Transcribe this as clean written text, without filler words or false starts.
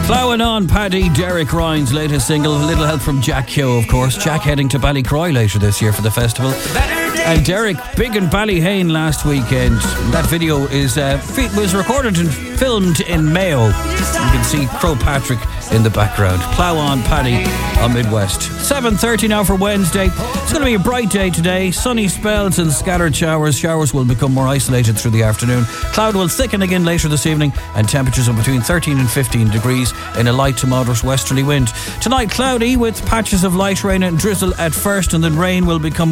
Ploughing on, Paddy, Derek Ryan's latest single. A little help from Jack Keogh, of course. Jack heading to Ballycroy later this year for the festival. And Derek, big in Ballyhane last weekend. That video was recorded and filmed in Mayo. You can see Crow Patrick in the background. Plough on, Paddy on Midwest. 7:30 now for Wednesday. It's going to be a bright day today. Sunny spells and scattered showers. Showers will become more isolated through the afternoon. Cloud will thicken again later this evening, and temperatures of between 13 and 15 degrees in a light to moderate westerly wind. Tonight, cloudy with patches of light rain and drizzle at first, and then rain will become